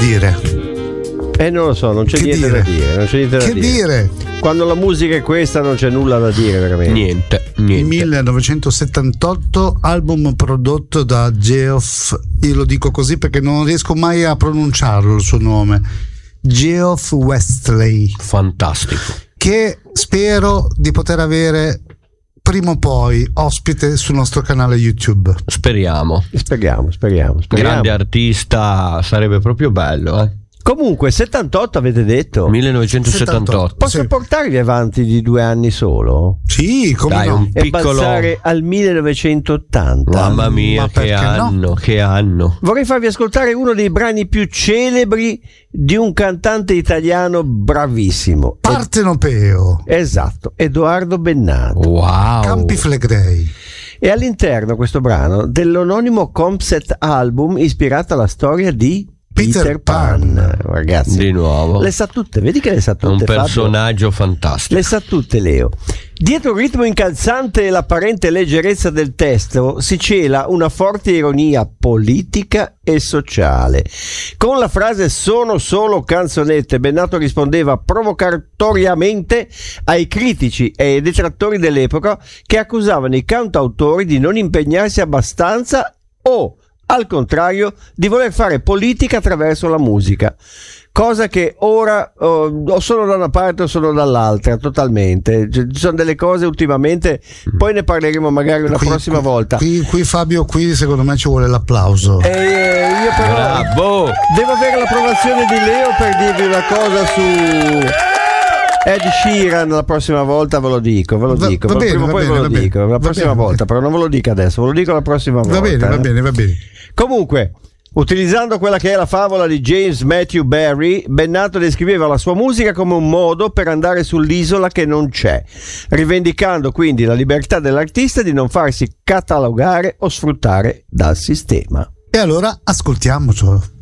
dire? Non lo so, non c'è Che niente dire? da dire. Non c'è niente da Che dire? Quando la musica è questa non c'è nulla da dire, veramente. Niente. 1978, album prodotto da Geoff, io lo dico così perché non riesco mai a pronunciarlo il suo nome, Geoff Westley, Fantastico. che spero di poter avere prima o poi ospite sul nostro canale YouTube. Speriamo. Speriamo. Grande artista, sarebbe proprio bello, Comunque 78 avete detto? 1978. Posso Sì. portarvi avanti di 2 anni solo? Sì, come Dai, no? un E piccolo. passare al 1980. Mamma mia, Ma che perché no? anno, che anno. Vorrei farvi ascoltare uno dei brani più celebri di un cantante italiano bravissimo. Partenopeo, Esatto, Edoardo Bennato. Wow. Campi Flegrei. E all'interno questo brano dell'anonimo concept album ispirato alla storia di Peter Pan. Ragazzi, Di nuovo. le sa tutte, vedi che le sa È un tutte, Fabio? personaggio fantastico. Le sa tutte, Leo. Dietro il ritmo incalzante e l'apparente leggerezza del testo si cela una forte ironia politica e sociale. Con la frase "sono solo canzonette", Bennato rispondeva provocatoriamente ai critici e ai detrattori dell'epoca che accusavano i cantautori di non impegnarsi abbastanza o, al contrario, di voler fare politica attraverso la musica. Cosa che ora o sono da una parte o sono dall'altra, totalmente. Ci sono delle cose ultimamente, poi ne parleremo magari una prossima volta. Qui Fabio, qui secondo me ci vuole l'applauso. Io però Bravo. devo avere l'approvazione di Leo per dirvi una cosa su Ed Sheeran. La prossima volta ve lo dico, Va bene, prima o va poi bene, ve lo va bene. dico, la Va prossima bene. volta, però non ve lo dico adesso, ve lo dico la prossima volta. Va bene. Comunque, utilizzando quella che è la favola di James Matthew Barrie, Bennato descriveva la sua musica come un modo per andare sull'isola che non c'è, rivendicando quindi la libertà dell'artista di non farsi catalogare o sfruttare dal sistema. E allora ascoltiamocelo.